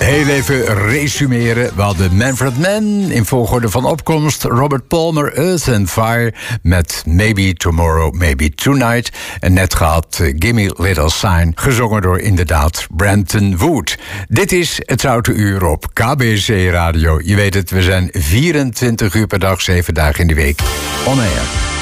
Heel even resumeren. We hadden Manfred Mann in volgorde van opkomst. Robert Palmer, Earth and Fire met Maybe Tomorrow, Maybe Tonight. En net gehad Gimme Little Sign, gezongen door inderdaad Brenton Wood. Dit is het Zoute Uur op KBC Radio. Je weet het, we zijn 24 uur per dag, 7 dagen in de week on air.